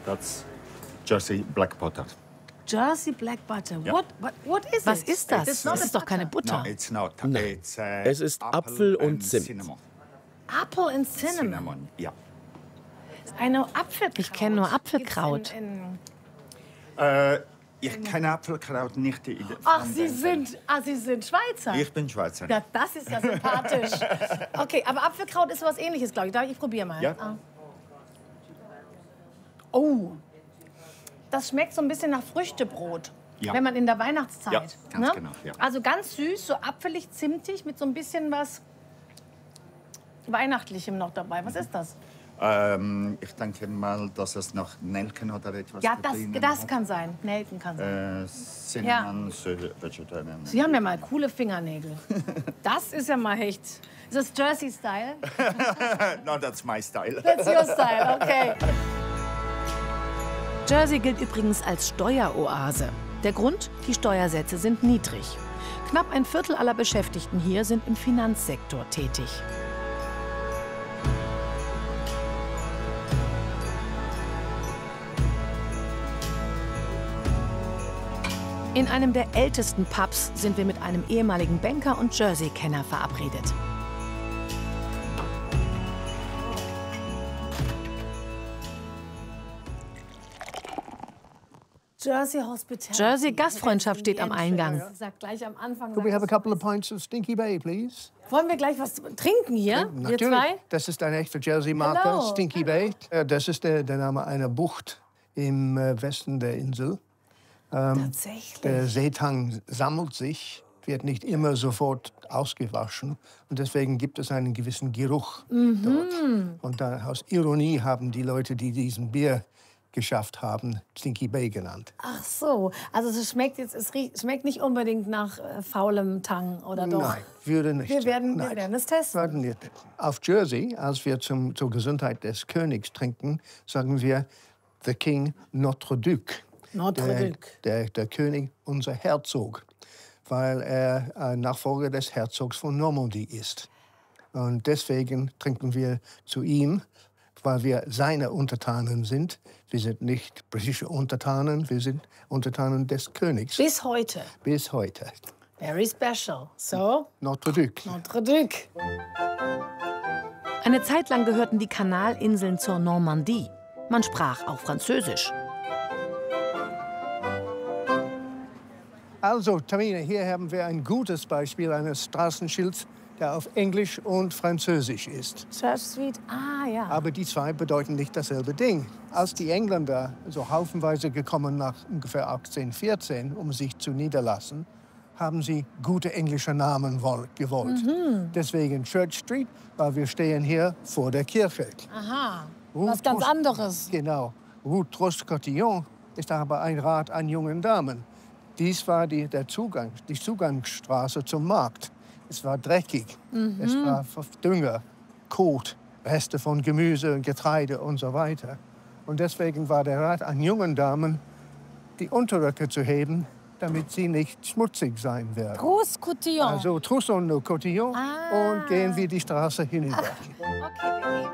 That's Jersey Black Butter. Jersey Black Butter. Ja. What is it? Was ist das? It's Das not ist doch keine Butter. No, it's not. Nein. It's, Es ist Apfel und and Zimt. Cinnamon. Apple and Cinnamon. Cinnamon, ja. Eine Apfelkraut. Ich kenne nur Apfelkraut. Ich kenne Apfelkraut nicht. Ach, Sie sind Schweizer. Ich bin Schweizer. Ja, das ist ja sympathisch. Okay, aber Apfelkraut ist was Ähnliches, glaube ich. Ich probiere mal. Ja. Ah. Oh, das schmeckt so ein bisschen nach Früchtebrot. Ja. Wenn man in der Weihnachtszeit. Ja, ganz genau, ja. Also ganz süß, so apfelig, zimtig, mit so ein bisschen was Weihnachtlichem noch dabei. Was ist das? Ich denke mal, dass es noch Nelken oder etwas Ja, drinnen das hat. kann sein. Nelken kann sein. Cinnamon, Vegetarian. Sie haben ja mal coole Fingernägel. Das ist ja mal echt. Ist das Jersey-Style? No, that's my style. That's your style, okay. Jersey gilt übrigens als Steueroase. Der Grund? Die Steuersätze sind niedrig. Knapp ein Viertel aller Beschäftigten hier sind im Finanzsektor tätig. In einem der ältesten Pubs sind wir mit einem ehemaligen Banker und Jersey-Kenner verabredet. Jersey Hospitality. Jersey Gastfreundschaft steht am Eingang. Sagt gleich am Anfang. Could we have a couple of pints of Stinky Bay, please? Wollen wir gleich was trinken hier? Wir Natürlich. zwei? Das ist eine echte Jersey-Marke, Hello. Stinky Bay. Das ist der Name einer Bucht im Westen der Insel. Tatsächlich. Der Seetang sammelt sich, wird nicht immer sofort ausgewaschen. Und deswegen gibt es einen gewissen Geruch dort. Und aus Ironie haben die Leute, die diesen Bier geschafft haben, Stinky Bay genannt. Ach so, also es schmeckt schmeckt nicht unbedingt nach faulem Tang, oder doch? Nein, würde nicht. Wir werden Nein. es testen. Werden wir. Auf Jersey, als wir zur Gesundheit des Königs trinken, sagen wir The King Notre Duc. Notre Duc. Der König, unser Herzog, weil er Nachfolger des Herzogs von Normandie ist. Und deswegen trinken wir zu ihm, weil wir seine Untertanen sind. Wir sind nicht britische Untertanen, wir sind Untertanen des Königs. Bis heute. Bis heute. Very special. So, Notre Duc. Notre Duc. Eine Zeit lang gehörten die Kanalinseln zur Normandie. Man sprach auch Französisch. Also, Tamina, hier haben wir ein gutes Beispiel eines Straßenschilds, der auf Englisch und Französisch ist. Church Street. Ah, ja. Aber die zwei bedeuten nicht dasselbe Ding. Als die Engländer so haufenweise gekommen nach ungefähr 1814, um sich zu niederlassen, haben sie gute englische Namen gewollt. Deswegen Church Street, weil wir stehen hier vor der Kirche. Aha. Was ganz anderes. Genau. Rue Trost-Cotillon ist aber ein Rat an jungen Damen. Dies war die Zugangsstraße zum Markt. Es war dreckig, es war Dünger, Kot, Reste von Gemüse und Getreide und so weiter. Und deswegen war der Rat an jungen Damen, die Unterröcke zu heben, damit sie nicht schmutzig sein werden. Trost-Cotillon. Also Trousseau-Cotillon und gehen wir die Straße hinüber. Okay.